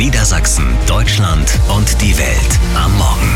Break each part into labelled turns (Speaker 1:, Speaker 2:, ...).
Speaker 1: Niedersachsen, Deutschland und die Welt am Morgen.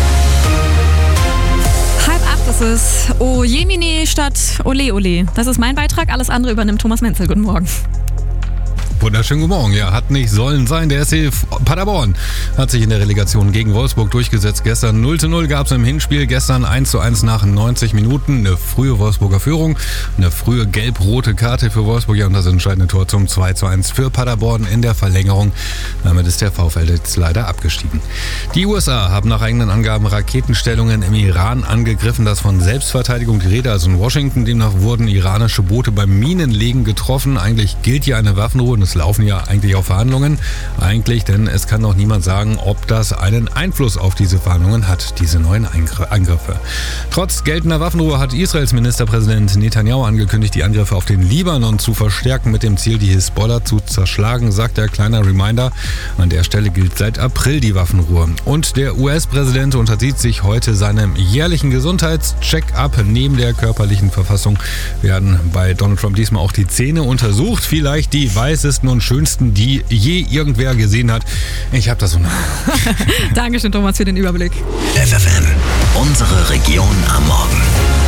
Speaker 2: 7:30 ist es. Oh Jemine statt Ole Ole. Das ist mein Beitrag. Alles andere übernimmt Thomas Menzel. Guten Morgen.
Speaker 3: Wunderschönen guten Morgen. Ja, hat nicht sollen sein. Der SC Paderborn hat sich in der Relegation gegen Wolfsburg durchgesetzt. Gestern 0:0 gab es im Hinspiel. Gestern 1:1 nach 90 Minuten. Eine frühe Wolfsburger Führung. Eine frühe gelb-rote Karte für Wolfsburg. Ja, und das entscheidende Tor zum 2:1 für Paderborn in der Verlängerung. Damit ist der VfL jetzt leider abgestiegen. Die USA haben nach eigenen Angaben Raketenstellungen im Iran angegriffen. Das von Selbstverteidigung die Rede, also in Washington. Demnach wurden iranische Boote beim Minenlegen getroffen. Eigentlich gilt hier eine Waffenruhe. Es laufen ja eigentlich auch Verhandlungen. Eigentlich, denn es kann noch niemand sagen, ob das einen Einfluss auf diese Verhandlungen hat, diese neuen Angriffe. Trotz geltender Waffenruhe hat Israels Ministerpräsident Netanyahu angekündigt, die Angriffe auf den Libanon zu verstärken, mit dem Ziel, die Hisbollah zu zerschlagen, sagt der kleine Reminder. An der Stelle gilt seit April die Waffenruhe. Und der US-Präsident unterzieht sich heute seinem jährlichen Gesundheitscheck-up. Neben der körperlichen Verfassung werden bei Donald Trump diesmal auch die Zähne untersucht. Vielleicht die weißesten und schönsten, die je irgendwer gesehen hat. Ich habe das so.
Speaker 2: Dankeschön, Thomas, für den Überblick.
Speaker 1: FFN, unsere Region am Morgen.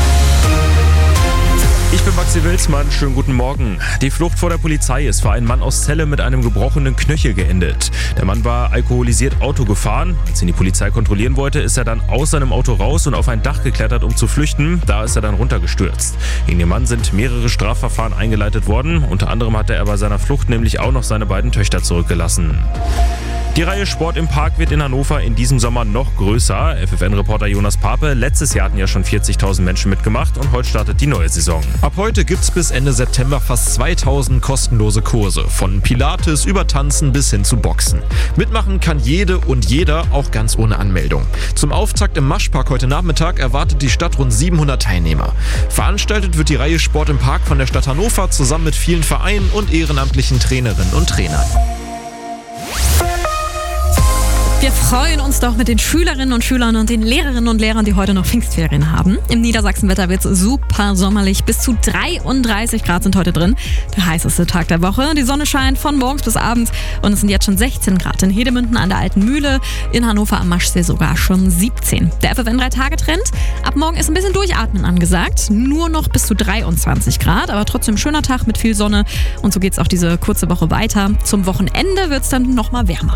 Speaker 4: Ich bin Maxi Wilsmann, schönen guten Morgen. Die Flucht vor der Polizei ist für einen Mann aus Celle mit einem gebrochenen Knöchel geendet. Der Mann war alkoholisiert Auto gefahren. Als ihn die Polizei kontrollieren wollte, ist er dann aus seinem Auto raus und auf ein Dach geklettert, um zu flüchten. Da ist er dann runtergestürzt. Gegen den Mann sind mehrere Strafverfahren eingeleitet worden. Unter anderem hatte er bei seiner Flucht nämlich auch noch seine beiden Töchter zurückgelassen. Die Reihe Sport im Park wird in Hannover in diesem Sommer noch größer. FFN-Reporter Jonas Pape, letztes Jahr hatten ja schon 40.000 Menschen mitgemacht und heute startet die neue Saison.
Speaker 5: Ab heute gibt's bis Ende September fast 2000 kostenlose Kurse. Von Pilates über Tanzen bis hin zu Boxen. Mitmachen kann jede und jeder, auch ganz ohne Anmeldung. Zum Auftakt im Maschpark heute Nachmittag erwartet die Stadt rund 700 Teilnehmer. Veranstaltet wird die Reihe Sport im Park von der Stadt Hannover zusammen mit vielen Vereinen und ehrenamtlichen Trainerinnen und Trainern.
Speaker 2: Wir freuen uns doch mit den Schülerinnen und Schülern und den Lehrerinnen und Lehrern, die heute noch Pfingstferien haben. Im Niedersachsenwetter wird es super sommerlich. Bis zu 33 Grad sind heute drin. Der heißeste Tag der Woche. Die Sonne scheint von morgens bis abends und es sind jetzt schon 16 Grad in Hedemünden an der Alten Mühle. In Hannover am Maschsee sogar schon 17. Der FFN 3-Tage-Trend. Ab morgen ist ein bisschen Durchatmen angesagt. Nur noch bis zu 23 Grad, aber trotzdem schöner Tag mit viel Sonne. Und so geht es auch diese kurze Woche weiter. Zum Wochenende wird es dann nochmal wärmer.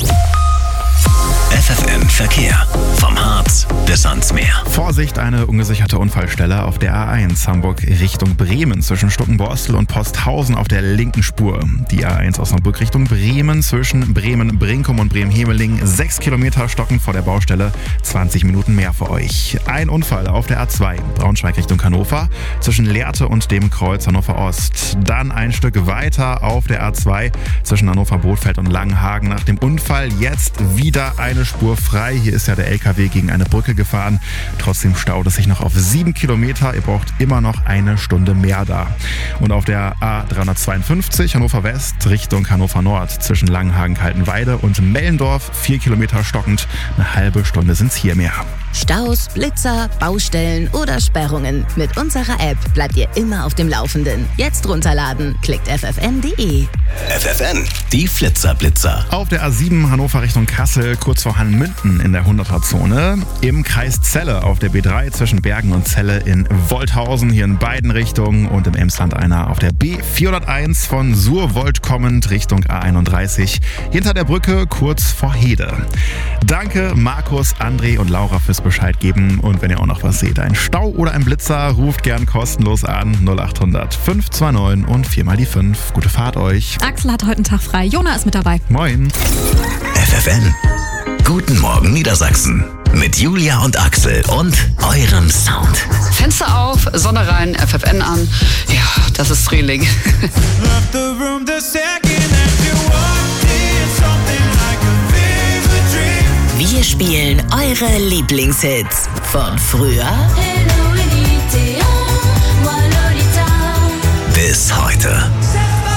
Speaker 1: FFN Verkehr. Vom Harz bis ans Meer.
Speaker 6: Vorsicht, eine ungesicherte Unfallstelle auf der A1 Hamburg Richtung Bremen zwischen Stuckenborstel und Posthausen auf der linken Spur. Die A1 Osnabrück Richtung Bremen zwischen Bremen-Brinkum und Bremen-Hemeling. 6 Kilometer stocken vor der Baustelle, 20 Minuten mehr für euch. Ein Unfall auf der A2 Braunschweig Richtung Hannover zwischen Lehrte und dem Kreuz Hannover Ost. Dann ein Stück weiter auf der A2 zwischen Hannover-Bothfeld und Langenhagen. Nach dem Unfall jetzt wieder eine Spur frei. Hier ist ja der LKW gegen eine Brücke gefahren. Trotzdem staut es sich noch auf 7 Kilometer. Ihr braucht immer noch eine Stunde mehr da. Und auf der A352 Hannover West Richtung Hannover Nord zwischen Langenhagen, Kaltenweide und Mellendorf 4 Kilometer stockend. Eine halbe Stunde sind es hier mehr.
Speaker 7: Staus, Blitzer, Baustellen oder Sperrungen. Mit unserer App bleibt ihr immer auf dem Laufenden. Jetzt runterladen. Klickt ffn.de.
Speaker 1: FFN, die Flitzerblitzer.
Speaker 6: Auf der A7 Hannover Richtung Kassel, kurz vor Hannmünden in der 100er-Zone. Im Kreis Celle auf der B3 zwischen Bergen und Celle in Wolthausen, hier in beiden Richtungen. Und im Emsland einer auf der B401 von Surwold kommend Richtung A31. Hinter der Brücke kurz vor Hede. Danke Markus, André und Laura fürs Bescheid geben. Und wenn ihr auch noch was seht, ein Stau oder ein Blitzer, ruft gern kostenlos an 0800 529 und 4 mal die 5. Gute Fahrt euch.
Speaker 2: Axel hat heute einen Tag frei. Jona ist mit dabei.
Speaker 6: Moin.
Speaker 1: FFN, guten Morgen Niedersachsen. Mit Julia und Axel und eurem Sound.
Speaker 8: Fenster auf, Sonne rein, FFN an. Ja, das ist Frühling.
Speaker 7: Wir spielen eure Lieblingshits von früher
Speaker 1: Bis heute.